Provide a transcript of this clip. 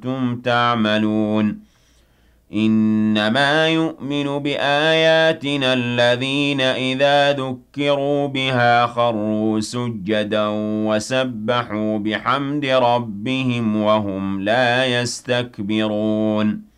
كُنتُمْ تَعْمَلُونَ إِنَّمَا يُؤْمِنُ بِآيَاتِنَا الَّذِينَ إِذَا ذُكِّرُوا بِهَا خَرُّوا سُجَّدًا وَسَبَّحُوا بِحَمْدِ رَبِّهِمْ وَهُمْ لَا يَسْتَكْبِرُونَ